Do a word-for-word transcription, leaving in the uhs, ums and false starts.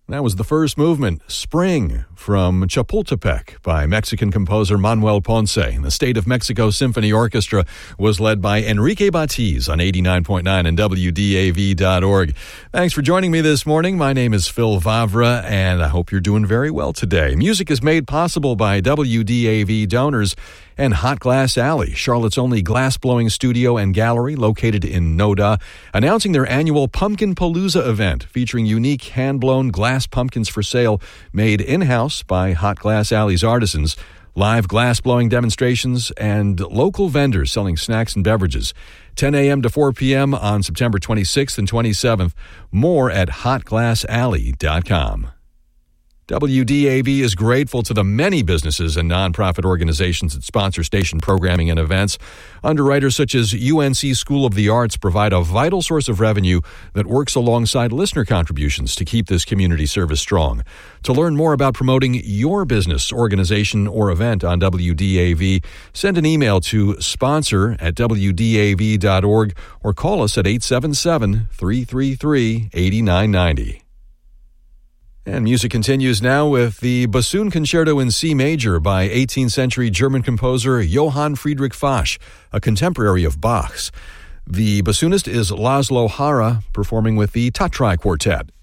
That was the first movement, Spring, from Chapultepec by Mexican composer Manuel Ponce. The State of Mexico Symphony Orchestra was led by Enrique Batiz on eighty-nine point nine and W D A V dot org. Thanks for joining me this morning. My name is Phil Vavra, and I hope you're doing very well today. Music is made possible by W D A V donors and Hot Glass Alley, Charlotte's only glass-blowing studio and gallery located in Noda, announcing their annual Pumpkin Palooza event featuring unique hand-blown glass pumpkins for sale made in-house by Hot Glass Alley's artisans, live glass-blowing demonstrations, and local vendors selling snacks and beverages. ten a.m. to four p.m. on September twenty-sixth and twenty-seventh. More at hot glass alley dot com. W D A V is grateful to the many businesses and nonprofit organizations that sponsor station programming and events. Underwriters such as U N C School of the Arts provide a vital source of revenue that works alongside listener contributions to keep this community service strong. To learn more about promoting your business, organization, or event on W D A V, send an email to sponsor at W D A V dot org or call us at eight seven seven, three three three, eight nine nine zero. And music continues now with the Bassoon Concerto in C Major by eighteenth century German composer Johann Friedrich Fasch, a contemporary of Bach's. The bassoonist is Laszlo Hara, performing with the Tatrai Quartet.